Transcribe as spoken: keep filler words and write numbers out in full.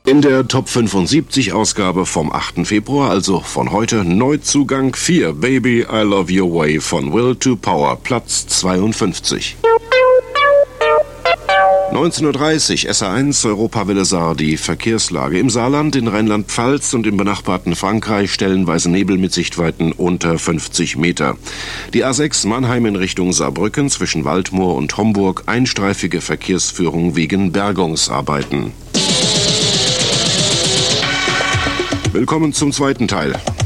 In der Top fünfundsiebzig-Ausgabe vom achten Februar, also von heute, Neuzugang vier, Baby, I Love Your Way von Will to Power, Platz zweiundfünfzig. neunzehn Uhr dreißig, S A eins, Europawelle Saar, die Verkehrslage. Im Saarland, in Rheinland-Pfalz und im benachbarten Frankreich stellenweise Nebel mit Sichtweiten unter fünfzig Meter. Die A sechs Mannheim in Richtung Saarbrücken zwischen Waldmoor und Homburg, einstreifige Verkehrsführung wegen Bergungsarbeiten. Willkommen zum zweiten Teil.